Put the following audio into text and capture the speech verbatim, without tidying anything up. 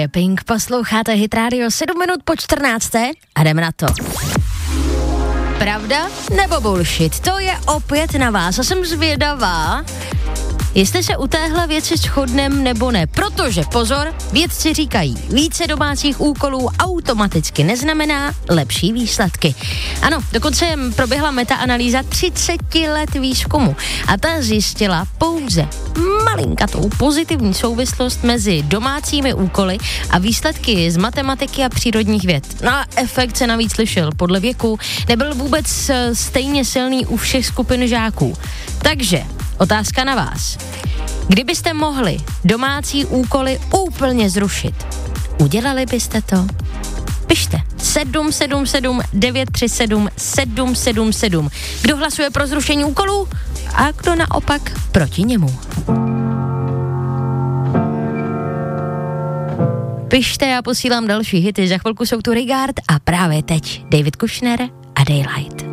je Pink, posloucháte Hit Radio sedm minut po čtrnácté a jdeme na to. Pravda nebo bullshit? To je opět na vás a jsem zvědavá, jestli se u téhle věci shodnem nebo ne. Protože, pozor, vědci říkají, více domácích úkolů automaticky neznamená lepší výsledky. Ano, dokonce proběhla metaanalýza třicet let výzkumu a ta zjistila pouze malinkatou pozitivní souvislost mezi domácími úkoly a výsledky z matematiky a přírodních věd. No a efekt se navíc lišil podle věku, nebyl vůbec stejně silný u všech skupin žáků. Takže otázka na vás. Kdybyste mohli domácí úkoly úplně zrušit, udělali byste to? Pište sedm sedm sedm devět tři sedm sedm sedm sedm. Kdo hlasuje pro zrušení úkolů a kdo naopak proti němu? Pište, já posílám další hity, za chvilku jsou tu Regard a právě teď David Kushner a Daylight.